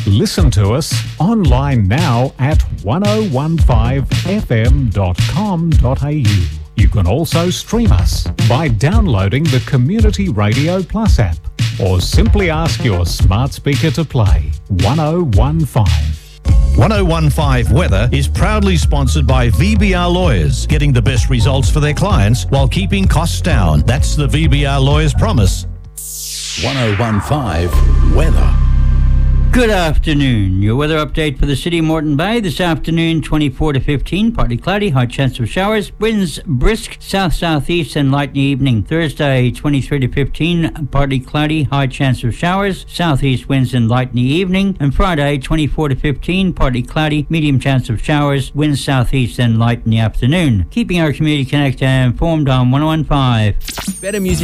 Listen to us online now at 1015fm.com.au. You can also stream us by downloading the Community Radio Plus app or simply ask your smart speaker to play 1015. 1015 Weather is proudly sponsored by VBR Lawyers, getting the best results for their clients while keeping costs down. That's the VBR Lawyers promise. 1015 Weather. Good afternoon. Your weather update for the city of Moreton Bay this afternoon, 24 to 15, partly cloudy, high chance of showers, winds brisk, south-southeast and light in the evening. Thursday, 23 to 15, partly cloudy, high chance of showers, southeast winds and light in the evening. And Friday, 24 to 15, partly cloudy, medium chance of showers, winds southeast and light in the afternoon. Keeping our community connected and informed on 1015. Better music.